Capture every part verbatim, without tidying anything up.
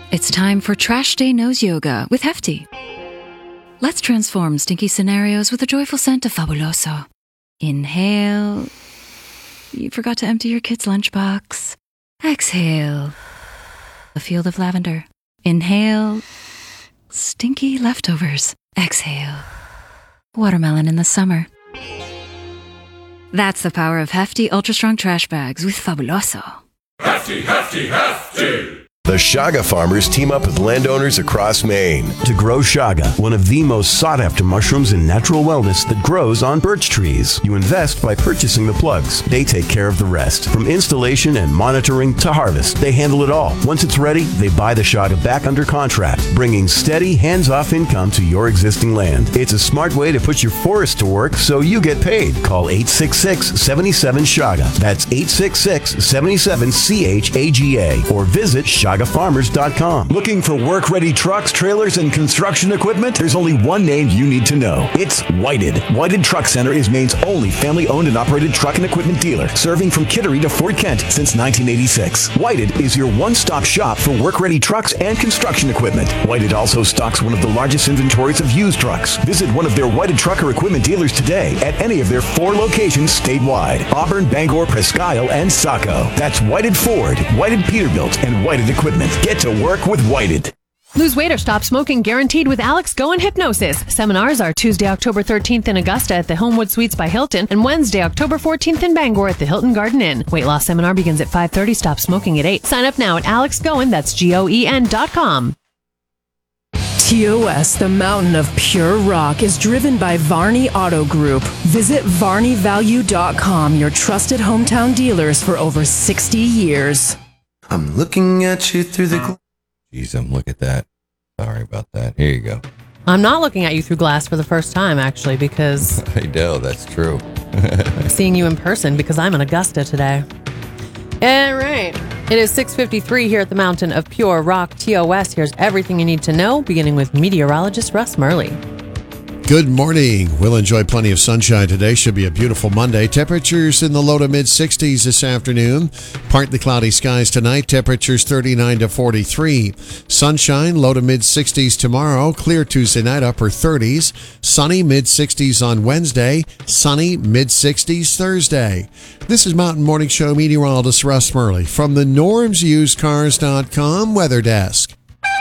It's time for Trash Day Nose Yoga with Hefty. Let's transform stinky scenarios with a joyful scent of Fabuloso. Inhale. You forgot to empty your kid's lunchbox. Exhale. A field of lavender. Inhale. Stinky leftovers. Exhale. Watermelon in the summer. That's the power of Hefty Ultra Strong Trash Bags with Fabuloso. Hefty, hefty, hefty! The Shaga farmers team up with landowners across Maine to grow Shaga, one of the most sought-after mushrooms in natural wellness that grows on birch trees. You invest by purchasing the plugs. They take care of the rest. From installation and monitoring to harvest, they handle it all. Once it's ready, they buy the Shaga back under contract, bringing steady, hands-off income to your existing land. It's a smart way to put your forest to work so you get paid. Call eight six six, seven seven, Shaga. That's eight six six, seven seven, C H A G A. Or visit Shaga farmers dot com. Looking for work-ready trucks, trailers, and construction equipment? There's only one name you need to know. It's Whited. Whited Truck Center is Maine's only family-owned and operated truck and equipment dealer, serving from Kittery to Fort Kent since nineteen eighty-six. Whited is your one-stop shop for work-ready trucks and construction equipment. Whited also stocks one of the largest inventories of used trucks. Visit one of their Whited trucker equipment dealers today at any of their four locations statewide: Auburn, Bangor, Presque Isle, and Saco. That's Whited Ford, Whited Peterbilt, and Whited Equipment. Get to work with Whited. Lose weight or stop smoking guaranteed with Alex Go and Hypnosis. Seminars are Tuesday, October thirteenth in Augusta at the Homewood Suites by Hilton and Wednesday, October fourteenth in Bangor at the Hilton Garden Inn. Weight loss seminar begins at five thirty. Stop smoking at eight. Sign up now at alex goen, that's G O E N dot com. T O S, the mountain of pure rock, is driven by Varney Auto Group. Visit varney value dot com, your trusted hometown dealers for over sixty years. I'm looking at you through the... Gl- Jeez, I'm look at that. Sorry about that. Here you go. I'm not looking at you through glass for the first time, actually, because... I know, that's true. I'm seeing you in person because I'm in Augusta today. All right. It is six fifty-three here at the Mountain of Pure Rock, T O S. Here's everything you need to know, beginning with meteorologist Russ Murley. Good morning. We'll enjoy plenty of sunshine today. Should be a beautiful Monday. Temperatures in the low to mid sixties this afternoon. Partly cloudy skies tonight. Temperatures thirty-nine to forty-three. Sunshine, low to mid sixties tomorrow. Clear Tuesday night, upper thirties. Sunny, mid sixties on Wednesday. Sunny, mid sixties Thursday. This is Mountain Morning Show meteorologist Russ Murley from the norms used cars dot com weather desk.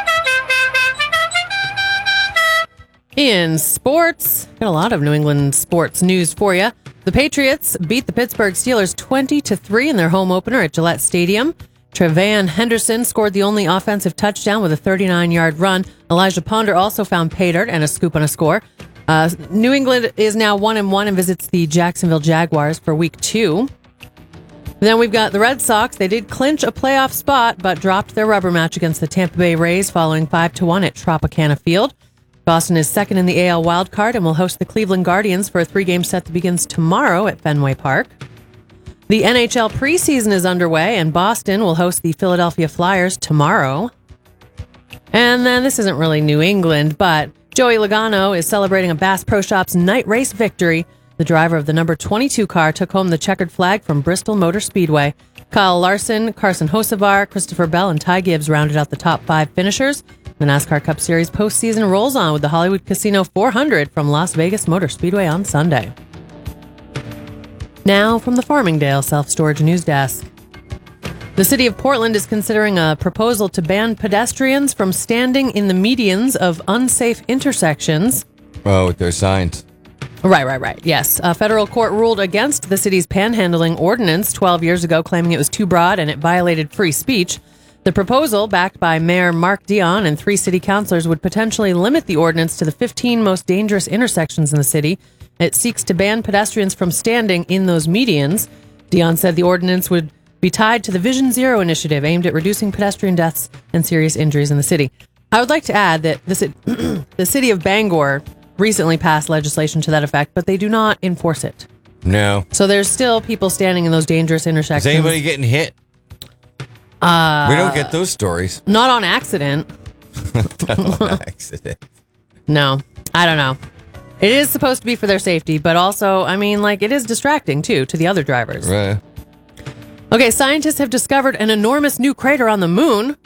In sports, got a lot of New England sports news for you. The Patriots beat the Pittsburgh Steelers twenty to three in their home opener at Gillette Stadium. Trevayon Henderson scored the only offensive touchdown with a thirty-nine-yard run. Elijah Ponder also found pay dirt and a scoop on a score. Uh, New England is now one and one and visits the Jacksonville Jaguars for week two. Then we've got the Red Sox. They did clinch a playoff spot, but dropped their rubber match against the Tampa Bay Rays following five to one at Tropicana Field. Boston is second in the A L wildcard and will host the Cleveland Guardians for a three-game set that begins tomorrow at Fenway Park. The N H L preseason is underway, and Boston will host the Philadelphia Flyers tomorrow. And then this isn't really New England, but Joey Logano is celebrating a Bass Pro Shops night race victory. The driver of the number twenty-two car took home the checkered flag from Bristol Motor Speedway. Kyle Larson, Carson Hocevar, Christopher Bell, and Ty Gibbs rounded out the top five finishers. The NASCAR Cup Series postseason rolls on with the Hollywood Casino four hundred from Las Vegas Motor Speedway on Sunday. Now from the Farmingdale Self-Storage News Desk. The city of Portland is considering a proposal to ban pedestrians from standing in the medians of unsafe intersections. Oh, with their signs. Right, right, right. Yes. A federal court ruled against the city's panhandling ordinance twelve years ago, claiming it was too broad and it violated free speech. The proposal, backed by Mayor Mark Dion and three city councilors, would potentially limit the ordinance to the fifteen most dangerous intersections in the city. It seeks to ban pedestrians from standing in those medians. Dion said the ordinance would be tied to the Vision Zero initiative aimed at reducing pedestrian deaths and serious injuries in the city. I would like to add that the, the city of Bangor recently passed legislation to that effect, but they do not enforce it. No. So there's still people standing in those dangerous intersections. Is anybody getting hit? Uh, we don't get those stories. Not on accident. Not on accident. No, I don't know. It is supposed to be for their safety, but also, I mean, like, it is distracting, too, to the other drivers. Right. Okay, scientists have discovered an enormous new crater on the moon.